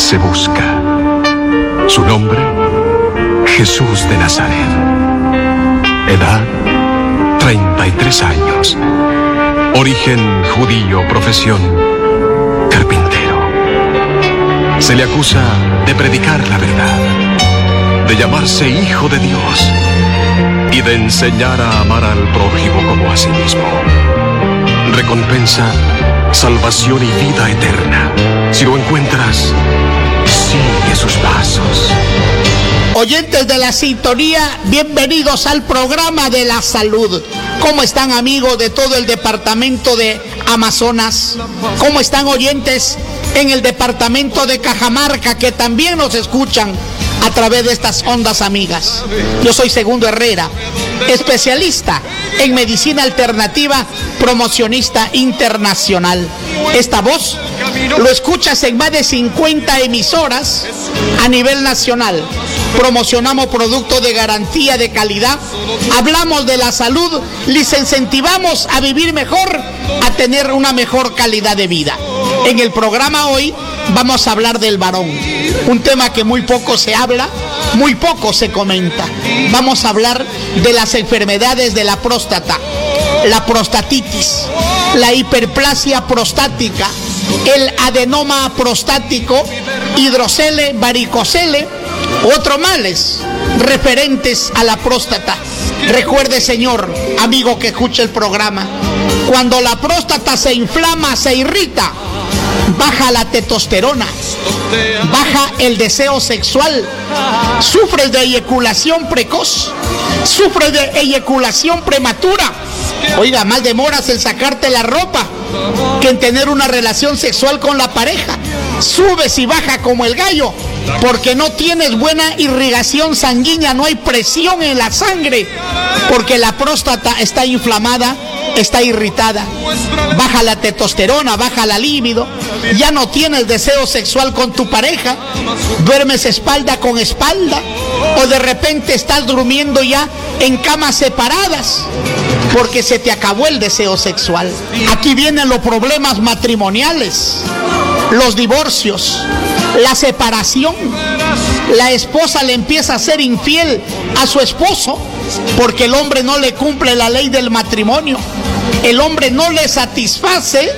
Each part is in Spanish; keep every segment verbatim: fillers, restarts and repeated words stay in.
se busca. Su nombre, Jesús de Nazaret. Edad, treinta y tres años. Origen judío, profesión, carpintero. Se le acusa de predicar la verdad, de llamarse hijo de Dios y de enseñar a amar al prójimo como a sí mismo. Recompensa, salvación y vida eterna. Si lo encuentras, sigue sus pasos. Oyentes de la sintonía, bienvenidos al programa de la salud. ¿Cómo están, amigos de todo el departamento de Amazonas? ¿Cómo están, oyentes en el departamento de Cajamarca, que también nos escuchan a través de estas ondas amigas? Yo soy Segundo Herrera, especialista en medicina alternativa, promocionista internacional. Esta voz lo escuchas en más de cincuenta emisoras a nivel nacional. Promocionamos productos de garantía de calidad, hablamos de la salud, les incentivamos a vivir mejor, a tener una mejor calidad de vida. En el programa hoy vamos a hablar del varón, un tema que muy poco se habla, muy poco se comenta. Vamos a hablar de las enfermedades de la próstata, la prostatitis, la hiperplasia prostática, el adenoma prostático, hidrocele, varicocele, otros males referentes a la próstata. Recuerde, señor, amigo que escuche el programa, cuando la próstata se inflama, se irrita, baja la testosterona, baja el deseo sexual, sufres de eyaculación precoz, sufres de eyaculación prematura. Oiga, más demoras en sacarte la ropa que en tener una relación sexual con la pareja. Subes y baja como el gallo, porque no tienes buena irrigación sanguínea, no hay presión en la sangre, porque la próstata está inflamada, está irritada. Baja la testosterona, baja la libido, ya no tienes deseo sexual con tu pareja, duermes espalda con espalda, o de repente estás durmiendo ya en camas separadas, porque se te acabó el deseo sexual. Aquí vienen los problemas matrimoniales, los divorcios, la separación. La esposa le empieza a ser infiel a su esposo porque el hombre no le cumple la ley del matrimonio. El hombre no le satisface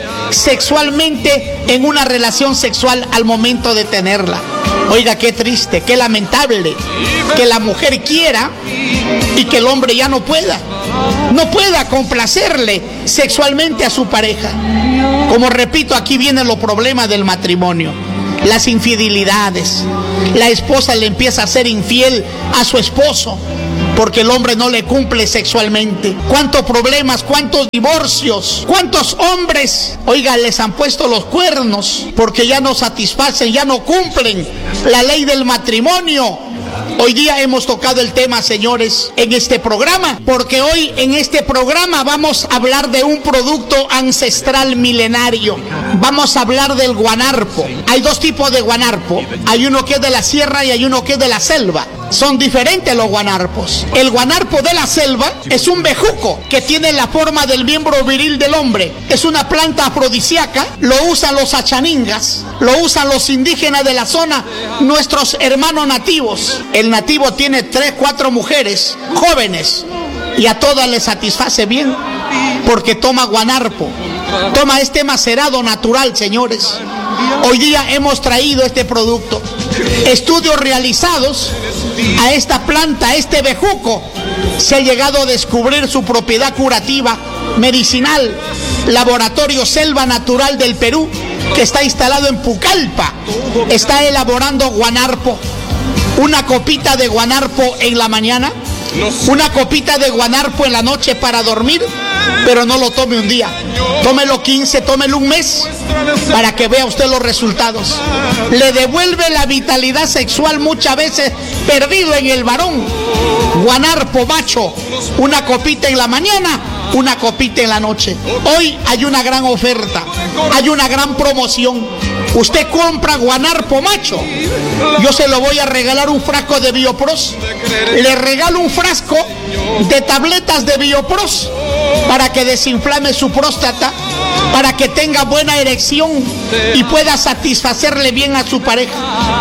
sexualmente en una relación sexual al momento de tenerla. Oiga, qué triste, qué lamentable que la mujer quiera y que el hombre ya no pueda, no pueda complacerle sexualmente a su pareja. Como repito, aquí vienen los problemas del matrimonio, las infidelidades. La esposa le empieza a ser infiel a su esposo porque el hombre no le cumple sexualmente. ¿Cuántos problemas, cuántos divorcios, cuántos hombres, oiga, les han puesto los cuernos porque ya no satisfacen, ya no cumplen la ley del matrimonio? Hoy día hemos tocado el tema, señores, en este programa, porque hoy en este programa vamos a hablar de un producto ancestral milenario. Vamos a hablar del guanarpo. Hay dos tipos de guanarpo. Hay uno que es de la sierra y hay uno que es de la selva. Son diferentes los guanarpos. El guanarpo de la selva es un bejuco que tiene la forma del miembro viril del hombre. Es una planta afrodisíaca. Lo usan los achaningas, lo usan los indígenas de la zona, nuestros hermanos nativos. El nativo tiene tres, cuatro mujeres jóvenes y a todas les satisface bien porque toma guanarpo. Toma este macerado natural, señores. Hoy día hemos traído este producto. Estudios realizados a esta planta, a este bejuco, se ha llegado a descubrir su propiedad curativa, medicinal. Laboratorio Selva Natural del Perú, que está instalado en Pucallpa, está elaborando guanarpo. Una copita de guanarpo en la mañana, una copita de guanarpo en la noche para dormir, pero no lo tome un día, tómelo quince, tómelo un mes, para que vea usted los resultados. Le devuelve la vitalidad sexual muchas veces perdido en el varón. Guanarpo macho, una copita en la mañana, una copita en la noche. Hoy hay una gran oferta, hay una gran promoción. Usted compra guanarpo macho, yo se lo voy a regalar un frasco de Biopros. Le regalo un frasco de tabletas de Biopros para que desinflame su próstata, para que tenga buena erección y pueda satisfacerle bien a su pareja.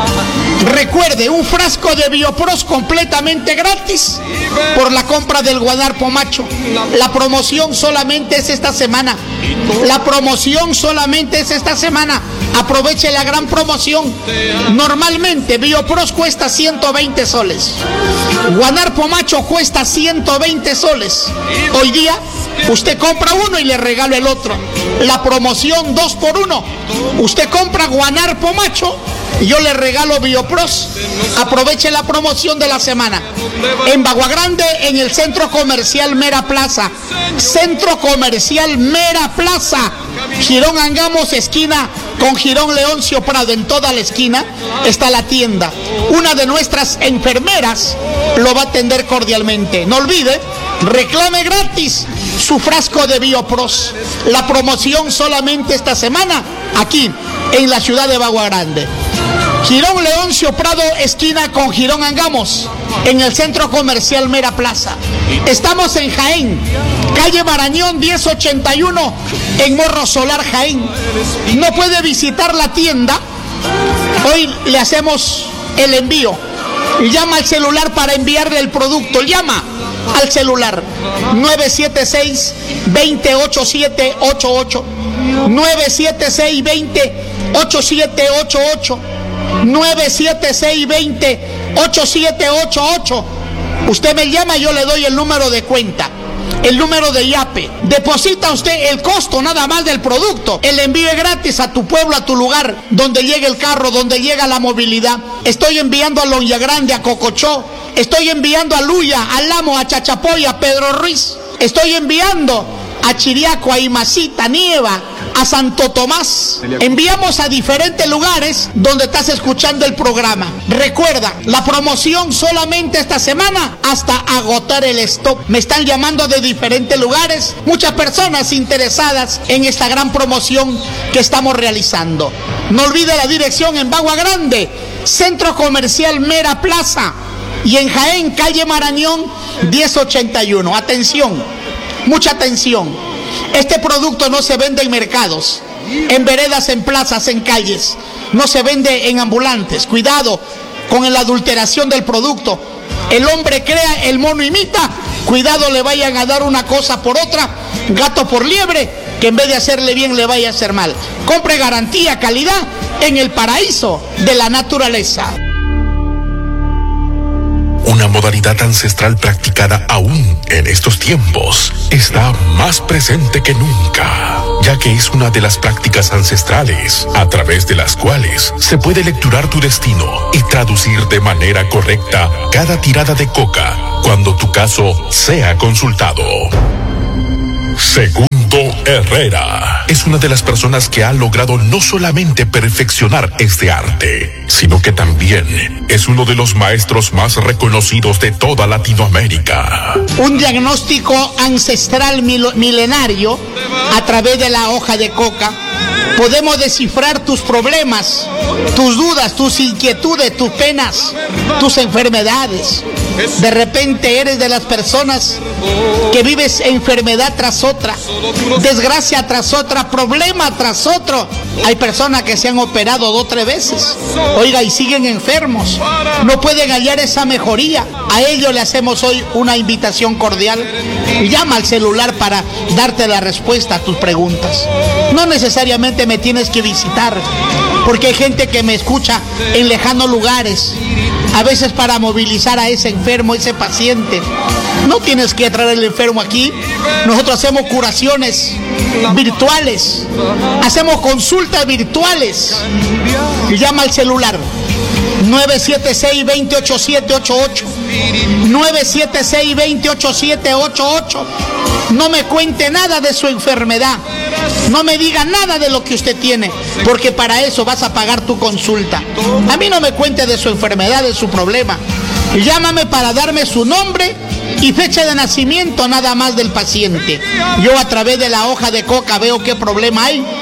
Recuerde, un frasco de Biopros completamente gratis por la compra del Guanar Pomacho. La promoción solamente es esta semana. La promoción solamente es esta semana. Aproveche la gran promoción. Normalmente Biopros cuesta ciento veinte soles. Guanar Pomacho cuesta ciento veinte soles. Hoy día usted compra uno y le regalo el otro. La promoción dos por uno. Usted compra Guanar Pomacho y yo le regalo Biopros. Aproveche la promoción de la semana. En Bagua Grande, en el Centro Comercial Mera Plaza. Centro Comercial Mera Plaza. Girón Angamos, esquina con Girón Leoncio Prado. En toda la esquina está la tienda. Una de nuestras enfermeras lo va a atender cordialmente. No olvide, reclame gratis su frasco de Biopros. La promoción solamente esta semana aquí en la ciudad de Bagua Grande. Girón Leoncio Prado, esquina con Girón Angamos, en el Centro Comercial Mera Plaza. Estamos en Jaén, calle Marañón diez ochenta y uno, en Morro Solar, Jaén. No puede visitar la tienda, hoy le hacemos el envío. Llama al celular para enviarle el producto. Llama al celular nueve siete seis, dos cero ocho siete ocho ocho, nueve siete seis, dos cero ocho siete ocho ocho, nueve siete seis, dos cero ocho siete ocho ocho. Usted me llama y yo le doy el número de cuenta, el número de YAPE. Deposita usted el costo nada más del producto. El envío es gratis a tu pueblo, a tu lugar, donde llegue el carro, donde llega la movilidad. Estoy enviando a Loña Grande, a Cocochó. Estoy enviando a Luya, a Lamo, a Chachapoy, a Pedro Ruiz. Estoy enviando a Chiriaco, a Imacita, Nieva, a Santo Tomás. Enviamos a diferentes lugares donde estás escuchando el programa. Recuerda, la promoción solamente esta semana hasta agotar el stock. Me están llamando de diferentes lugares, muchas personas interesadas en esta gran promoción que estamos realizando. No olvide la dirección en Bagua Grande, Centro Comercial Mera Plaza, y en Jaén, calle Marañón diez ochenta y uno. Atención, mucha atención. Este producto no se vende en mercados, en veredas, en plazas, en calles. No se vende en ambulantes. Cuidado con la adulteración del producto. El hombre crea, el mono imita. Cuidado, le vayan a dar una cosa por otra, gato por liebre, que en vez de hacerle bien le vaya a hacer mal. Compre garantía, calidad en el paraíso de la naturaleza. Una modalidad ancestral practicada aún en estos tiempos está más presente que nunca, ya que es una de las prácticas ancestrales a través de las cuales se puede lecturar tu destino y traducir de manera correcta cada tirada de coca cuando tu caso sea consultado. Segundo Herrera es una de las personas que ha logrado no solamente perfeccionar este arte, sino que también es uno de los maestros más reconocidos de toda Latinoamérica. Un diagnóstico ancestral mil- milenario a través de la hoja de coca. Podemos descifrar tus problemas, tus dudas, tus inquietudes, tus penas, tus enfermedades. De repente eres de las personas que vives enfermedad tras otra, desgracia tras otra, problema tras otro. Hay personas que se han operado dos o tres veces, oiga, y siguen enfermos, no pueden hallar esa mejoría. A ellos le hacemos hoy una invitación cordial. Llama al celular para darte la respuesta a tus preguntas. No necesariamente me tienes que visitar, porque hay gente que me escucha en lejanos lugares, a veces para movilizar a ese enfermo, ese paciente. No tienes que traer el enfermo aquí. Nosotros hacemos curaciones virtuales, hacemos consultas virtuales. Llama al celular nueve siete seis, dos cero ocho siete ocho ocho, nueve siete seis, dos cero ocho siete ocho ocho. No me cuente nada de su enfermedad, no me diga nada de lo que usted tiene, porque para eso vas a pagar tu consulta. A mí no me cuente de su enfermedad, de su problema. Llámame para darme su nombre y fecha de nacimiento nada más del paciente. Yo a través de la hoja de coca veo qué problema hay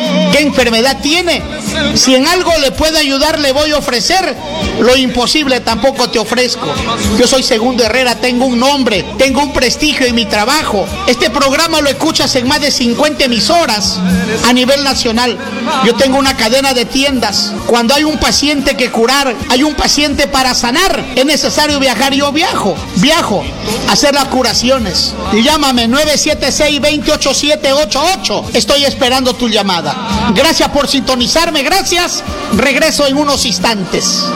¿Qué enfermedad tiene? Si en algo le puedo ayudar, le voy a ofrecer. Lo imposible tampoco te ofrezco. Yo soy Segundo Herrera, tengo un nombre, tengo un prestigio en mi trabajo. Este programa lo escuchas en más de cincuenta emisoras a nivel nacional. Yo tengo una cadena de tiendas. Cuando hay un paciente que curar, hay un paciente para sanar, es necesario viajar. Yo viajo, viajo a hacer las curaciones. Y llámame nueve siete seis, dos ocho siete ocho ocho. Estoy esperando tu llamada. Gracias por sintonizarme, gracias. Regreso en unos instantes.